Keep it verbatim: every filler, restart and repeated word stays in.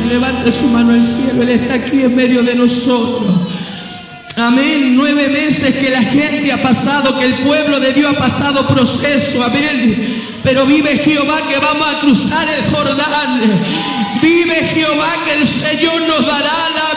Levante su mano al cielo. Él está aquí en medio de nosotros. Amén. Nueve meses que la gente ha pasado, que el pueblo de Dios ha pasado proceso. Amén. Pero vive Jehová que vamos a cruzar el Jordán. Vive Jehová que el Señor nos dará la